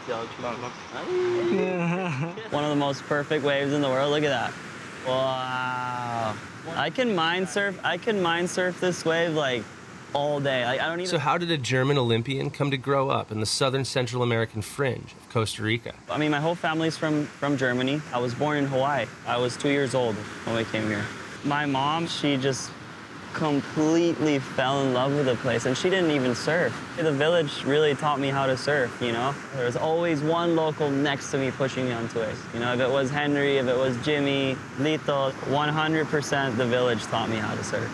One of the most perfect waves in the world. Look at that. Wow. I can mind surf this wave like all day. Like I don't even. So how did a German Olympian come to grow up in the southern Central American fringe of Costa Rica? I mean, my whole family's from Germany. I was born in Hawaii. I was 2 years old when we came here. My mom, she just completely fell in love with the place, and she didn't even surf. The village really taught me how to surf, you know? There was always one local next to me pushing me onto it. You know, if it was Henry, if it was Jimmy, Lito, 100% the village taught me how to surf.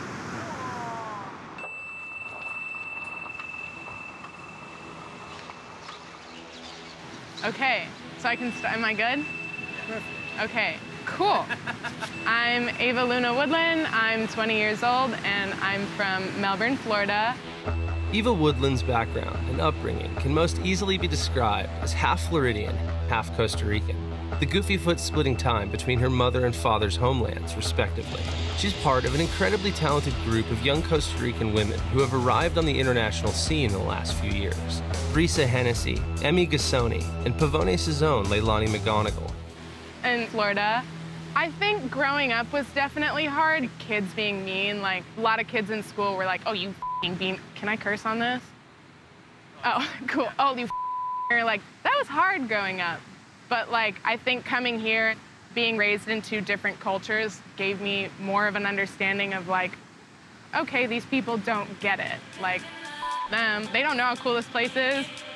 Okay, so I can start. Am I good? Perfect. Okay, cool. I'm Ava Luna Woodland. I'm 20 years old, and I'm from Melbourne, Florida. Eva Woodland's background and upbringing can most easily be described as half Floridian, half Costa Rican. The goofy foot splitting time between her mother and father's homelands, respectively. She's part of an incredibly talented group of young Costa Rican women who have arrived on the international scene in the last few years. Brisa Hennessy, Emmy Gassoni, and Pavone's own Leilani McGonigal. In Florida, I think growing up was definitely hard. Kids being mean, like a lot of kids in school were like, oh, you f***ing bean. Can I curse on this? Oh, cool. Oh, you f***er. Like, that was hard growing up. But like, I think coming here, being raised in two different cultures gave me more of an understanding of like, okay, these people don't get it. Like, them, they don't know how cool this place is.